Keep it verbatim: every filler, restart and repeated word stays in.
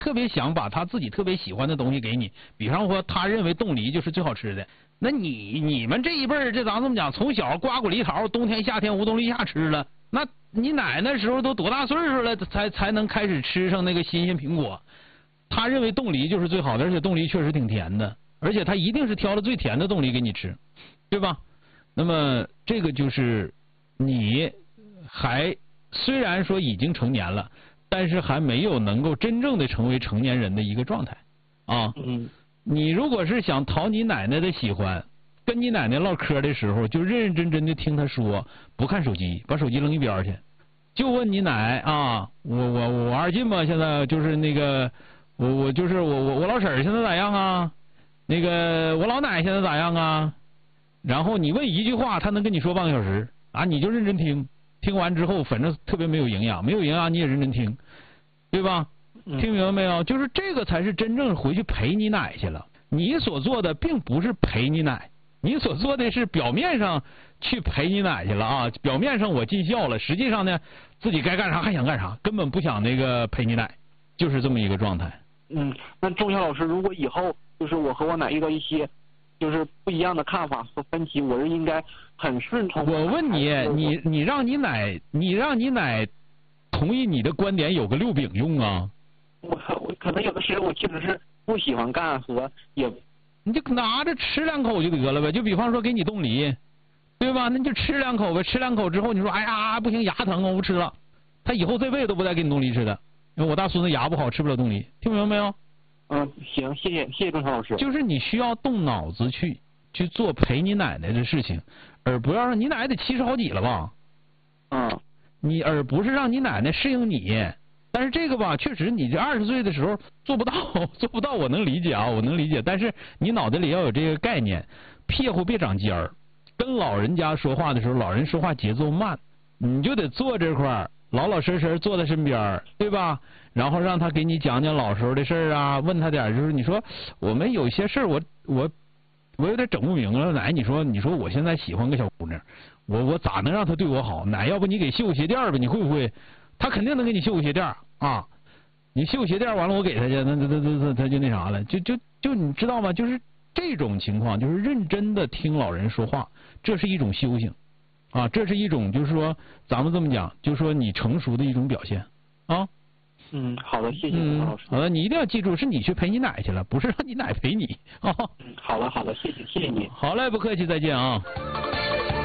特别想把他自己特别喜欢的东西给你，比方说他认为冻梨就是最好吃的，那你你们这一辈儿，这咱这么讲，从小瓜果梨桃，冬天夏天无冬立夏吃了，那你奶那时候都多大岁数了，才才能开始吃上那个新鲜苹果？他认为冻梨就是最好的，而且冻梨确实挺甜的，而且他一定是挑了最甜的冻梨给你吃，对吧？那么这个就是你还虽然说已经成年了，但是还没有能够真正的成为成年人的一个状态啊。 嗯， 你如果是想讨你奶奶的喜欢，跟你奶奶唠嗑的时候，就认认真真的听她说，不看手机，把手机扔一边去，就问你奶啊，我我我二进吧，现在就是那个我我就是我我我老婶儿现在咋样啊？那个我老奶现在咋样啊？然后你问一句话，她能跟你说半个小时啊，你就认真听，听完之后反正特别没有营养，没有营养你也认真听，对吧？听明白没有？就是这个才是真正回去陪你奶去了。你所做的并不是陪你奶，你所做的是表面上去陪你奶去了啊！表面上我尽孝了，实际上呢，自己该干啥还想干啥，根本不想那个陪你奶，就是这么一个状态。 嗯，那钟晓老师，如果以后就是我和我奶遇到一些就是不一样的看法和分歧，我是应该很顺从？ 我问你，你你让你奶，你让你奶同意你的观点有个六饼用啊？ 我我可能有的时候我确实是不喜欢干和也， 你就拿着吃两口就得了呗。就比方说给你冻梨，对吧？那你就吃两口呗。吃两口之后，你说哎呀不行，牙疼，我不吃了。他以后这辈子都不带给你冻梨吃的，因为我大孙子牙不好，吃不了冻梨。听明白没有？ 嗯，行，谢谢谢谢钟晓老师。 就是你需要动脑子去去做陪你奶奶的事情，而不要让你奶奶得七十好几了吧？ 嗯， 你而不是让你奶奶适应你。但是这个吧，确实你这二十岁的时候做不到，做不到，我能理解啊，我能理解。但是你脑袋里要有这个概念，屁股别长尖儿。跟老人家说话的时候，老人说话节奏慢，你就得坐这块儿，老老实实坐在身边，对吧？然后让他给你讲讲老时候的事儿啊，问他点就是你说我们有些事儿，我我我有点整不明了，奶，你说你说我现在喜欢个小姑娘，我我咋能让她对我好？奶，要不你给绣个鞋垫吧，你会不会？他肯定能给你绣个鞋垫啊！你绣鞋垫完了，我给他去，那那那那他就那啥了，就就就你知道吗？就是这种情况，就是认真的听老人说话，这是一种修行啊，这是一种就是说咱们这么讲，就是说你成熟的一种表现啊。 嗯，好的，谢谢钟老师。 好的，你一定要记住，是你去陪你奶去了，不是让你奶陪你啊。 嗯，好的好的，谢谢谢谢你。 好嘞，不客气，再见啊。